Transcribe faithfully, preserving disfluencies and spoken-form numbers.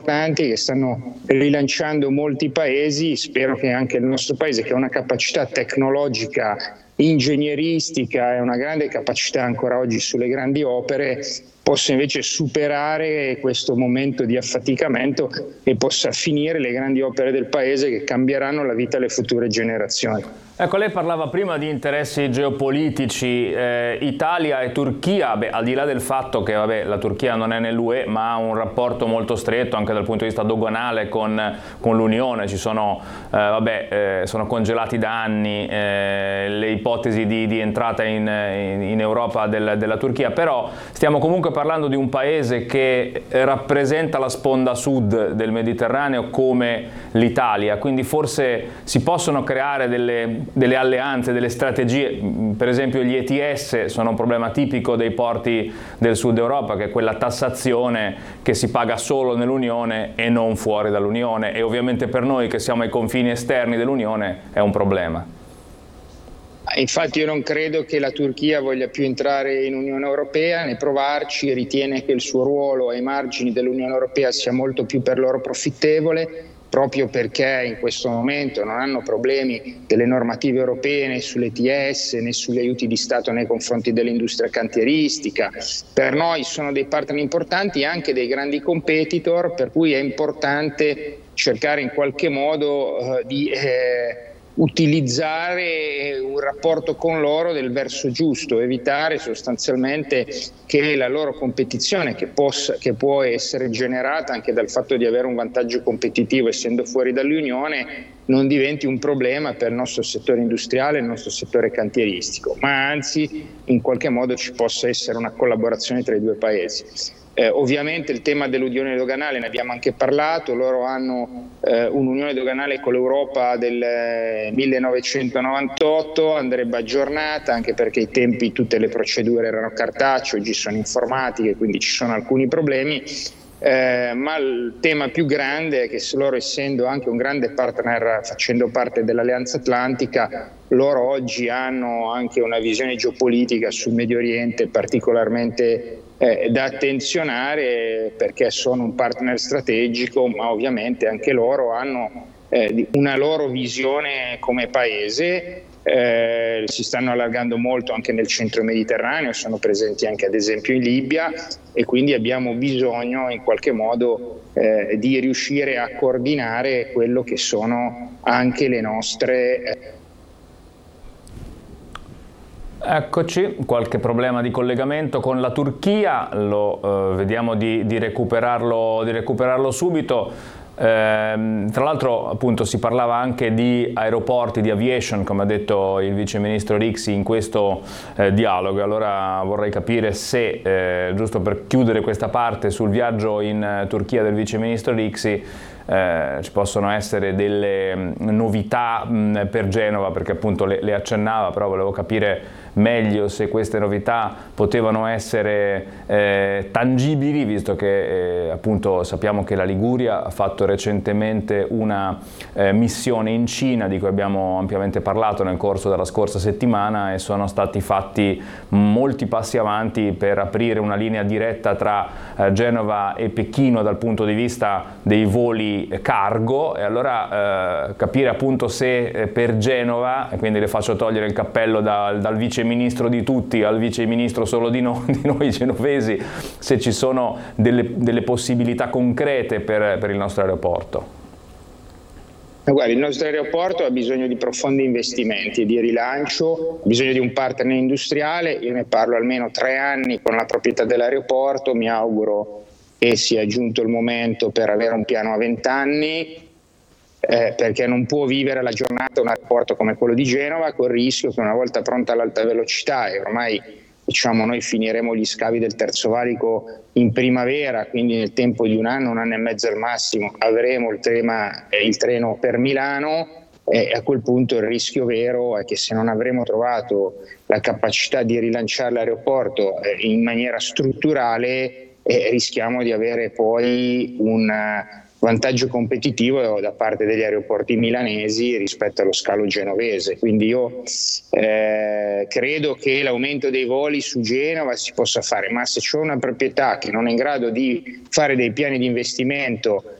importanti che stanno rilanciando molti paesi. Spero che anche il nostro paese, che ha una capacità tecnologica, ingegneristica e una grande capacità ancora oggi sulle grandi opere, possa invece superare questo momento di affaticamento e possa finire le grandi opere del paese che cambieranno la vita alle future generazioni. Ecco, lei parlava prima di interessi geopolitici, eh, Italia e Turchia, beh, al di là del fatto che vabbè, la Turchia non è nell'U E ma ha un rapporto molto stretto anche dal punto di vista doganale con, con l'Unione, ci sono, eh, vabbè, eh, sono congelati da anni eh, le ipotesi di, di entrata in, in, in Europa del, della Turchia, però stiamo comunque parlando di un paese che rappresenta la sponda sud del Mediterraneo come l'Italia, quindi forse si possono creare delle delle alleanze, delle strategie. Per esempio gli E T S sono un problema tipico dei porti del sud Europa, che è quella tassazione che si paga solo nell'Unione e non fuori dall'Unione, e ovviamente per noi che siamo ai confini esterni dell'Unione è un problema. Infatti io non credo che la Turchia voglia più entrare in Unione Europea, né provarci, ritiene che il suo ruolo ai margini dell'Unione Europea sia molto più per loro profittevole, proprio perché in questo momento non hanno problemi delle normative europee né sull'E T S né sugli aiuti di Stato nei confronti dell'industria cantieristica. Per noi sono dei partner importanti e anche dei grandi competitor, per cui è importante cercare in qualche modo eh, di eh, utilizzare un rapporto con loro del verso giusto, evitare sostanzialmente che la loro competizione, che, possa, che può essere generata anche dal fatto di avere un vantaggio competitivo essendo fuori dall'Unione, non diventi un problema per il nostro settore industriale e il nostro settore cantieristico, ma anzi in qualche modo ci possa essere una collaborazione tra i due paesi. Eh, ovviamente il tema dell'unione doganale ne abbiamo anche parlato, loro hanno eh, un'unione doganale con l'Europa del eh, millenovecentonovantotto, andrebbe aggiornata anche perché i tempi, tutte le procedure erano cartacee, oggi sono informatiche, quindi ci sono alcuni problemi. Eh, ma il tema più grande è che loro, essendo anche un grande partner facendo parte dell'Alleanza Atlantica, loro oggi hanno anche una visione geopolitica sul Medio Oriente particolarmente eh, da attenzionare, perché sono un partner strategico, ma ovviamente anche loro hanno eh, una loro visione come paese. Eh, si stanno allargando molto anche nel centro mediterraneo, sono presenti anche ad esempio in Libia, e quindi abbiamo bisogno in qualche modo eh, di riuscire a coordinare quello che sono anche le nostre eh, Eccoci, qualche problema di collegamento con la Turchia, lo eh, vediamo di, di, recuperarlo, di recuperarlo subito. Eh, tra l'altro appunto si parlava anche di aeroporti, di aviation, come ha detto il vice ministro Rixi in questo eh, dialogo. Allora vorrei capire se, eh, giusto per chiudere questa parte sul viaggio in eh, Turchia del vice ministro Rixi, eh, ci possono essere delle mh, novità mh, per Genova, perché appunto le, le accennava, però volevo capire meglio se queste novità potevano essere eh, tangibili, visto che eh, appunto sappiamo che la Liguria ha fatto recentemente una eh, missione in Cina, di cui abbiamo ampiamente parlato nel corso della scorsa settimana, e sono stati fatti molti passi avanti per aprire una linea diretta tra eh, Genova e Pechino dal punto di vista dei voli cargo. E allora eh, capire appunto se eh, per Genova, e quindi le faccio togliere il cappello da, dal vice ministro di tutti al vice ministro solo di, no, di noi genovesi, se ci sono delle, delle possibilità concrete per, per il nostro aeroporto. Guarda, il nostro aeroporto ha bisogno di profondi investimenti e di rilancio, ha bisogno di un partner industriale. Io ne parlo almeno tre anni con la proprietà dell'aeroporto, mi auguro che sia giunto il momento per avere un piano a vent'anni. Eh, perché non può vivere la giornata un aeroporto come quello di Genova col rischio che una volta pronta all'alta velocità, e ormai diciamo noi finiremo gli scavi del terzo valico in primavera, quindi nel tempo di un anno, un anno e mezzo al massimo, avremo il, tema, eh, il treno per Milano, e a quel punto il rischio vero è che se non avremo trovato la capacità di rilanciare l'aeroporto eh, in maniera strutturale, eh, rischiamo di avere poi un vantaggio competitivo da parte degli aeroporti milanesi rispetto allo scalo genovese. Quindi io eh, credo che l'aumento dei voli su Genova si possa fare, ma se c'è una proprietà che non è in grado di fare dei piani di investimento